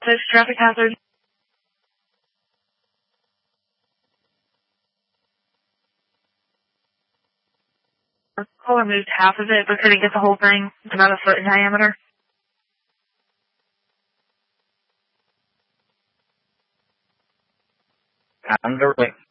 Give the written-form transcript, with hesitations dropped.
There's traffic hazard. Caller moved half of it, but couldn't get the whole thing. It's about a foot in diameter. Underway.